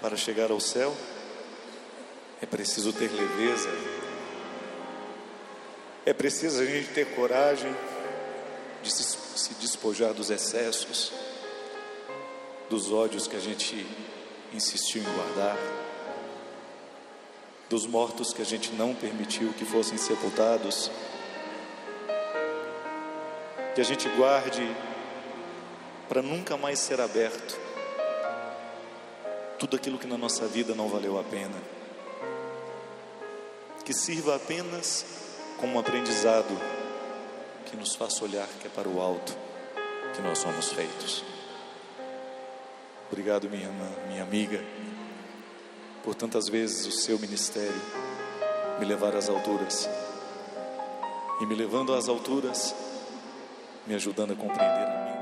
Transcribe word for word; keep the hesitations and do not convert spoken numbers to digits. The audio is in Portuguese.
para chegar ao céu, é preciso ter leveza, é preciso a gente ter coragem de se, se despojar dos excessos, dos ódios que a gente insistiu em guardar, dos mortos que a gente não permitiu que fossem sepultados, que a gente guarde para nunca mais ser aberto tudo aquilo que na nossa vida não valeu a pena, que sirva apenas como um aprendizado que nos faça olhar que é para o alto que nós somos feitos. Obrigado, minha irmã, minha amiga, por tantas vezes o seu ministério me levar às alturas, e me levando às alturas, me ajudando a compreender a